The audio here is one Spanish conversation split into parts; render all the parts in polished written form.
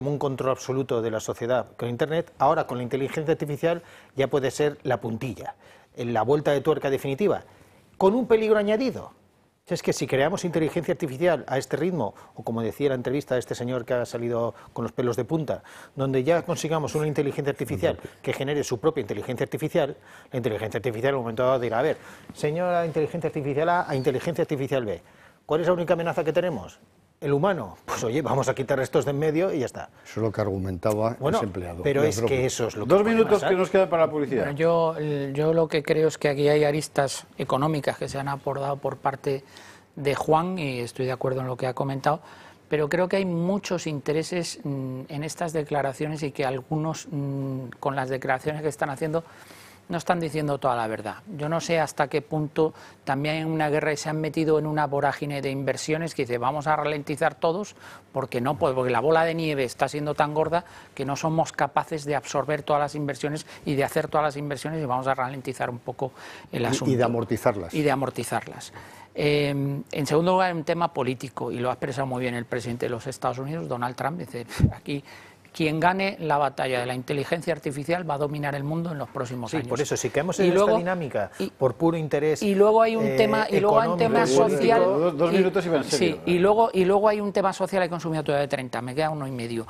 como un control absoluto de la sociedad con Internet, ahora con la inteligencia artificial ya puede ser la puntilla, en la vuelta de tuerca definitiva, con un peligro añadido. Es que si creamos inteligencia artificial a este ritmo, o como decía la entrevista de este señor que ha salido con los pelos de punta, donde ya consigamos una inteligencia artificial que genere su propia inteligencia artificial, la inteligencia artificial en un momento dado dirá, a ver, señora inteligencia artificial A inteligencia artificial B, ¿cuál es la única amenaza que tenemos? ¿El humano? Pues oye, vamos a quitar estos de en medio y ya está. Eso es lo que argumentaba ese empleado. Pero es que eso es lo que... 2 minutos que nos quedan para la publicidad. Bueno, yo lo que creo es que aquí hay aristas económicas que se han abordado por parte de Juan, y estoy de acuerdo en lo que ha comentado, pero creo que hay muchos intereses en estas declaraciones y que algunos, con las declaraciones que están haciendo, no están diciendo toda la verdad. Yo no sé hasta qué punto también en una guerra se han metido en una vorágine de inversiones que dice vamos a ralentizar todos porque no, porque la bola de nieve está siendo tan gorda que no somos capaces de absorber todas las inversiones y de hacer todas las inversiones y vamos a ralentizar un poco el asunto. Y de amortizarlas. Y de amortizarlas. En segundo lugar, un tema político, y lo ha expresado muy bien el presidente de los Estados Unidos, Donald Trump, dice aquí quien gane la batalla de la inteligencia artificial va a dominar el mundo en los próximos años. Por eso, si caemos en esta dinámica por puro interés y luego hay un tema, y luego hay un tema social... 2 minutos y va en serio. Sí, y luego hay un tema social, he consumido todavía de 30, me queda 1 y medio.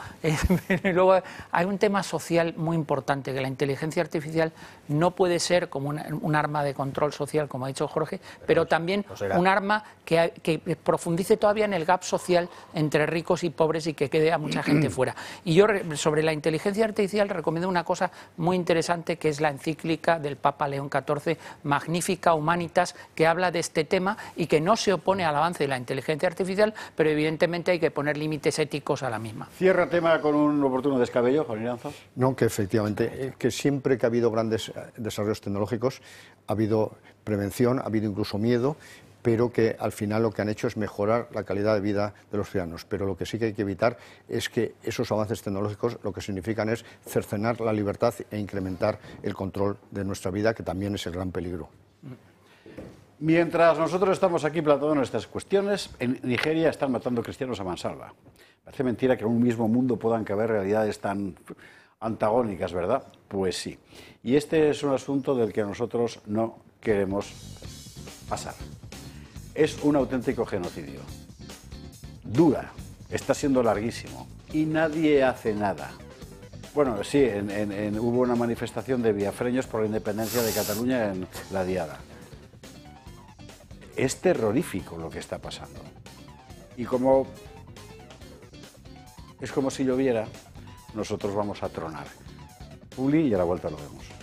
Y luego hay un tema social muy importante, que la inteligencia artificial no puede ser como un arma de control social, como ha dicho Jorge, pero también un arma que profundice todavía en el gap social entre ricos y pobres y que quede a mucha gente fuera. Y yo sobre la inteligencia artificial recomiendo una cosa muy interesante, que es la encíclica del Papa León XIV, Magnificat Humanitas, que habla de este tema y que no se opone al avance de la inteligencia artificial, pero evidentemente hay que poner límites éticos a la misma. Cierra tema con un oportuno descabello, Juan Iranzo. No, que efectivamente, que siempre que ha habido grandes desarrollos tecnológicos ha habido prevención, ha habido incluso miedo, pero que al final lo que han hecho es mejorar la calidad de vida de los ciudadanos. Pero lo que sí que hay que evitar es que esos avances tecnológicos lo que significan es cercenar la libertad e incrementar el control de nuestra vida, que también es el gran peligro. Mientras nosotros estamos aquí planteando nuestras cuestiones, en Nigeria están matando cristianos a mansalva. Parece mentira que en un mismo mundo puedan caber realidades tan antagónicas, ¿verdad? Pues sí. Y este es un asunto del que nosotros no queremos pasar. Es un auténtico genocidio. Dura, está siendo larguísimo y nadie hace nada. Bueno, sí, hubo una manifestación de biafreños por la independencia de Cataluña en la Diada. Es terrorífico lo que está pasando. Y como es como si lloviera, nosotros vamos a tronar. Publi y a la vuelta lo vemos.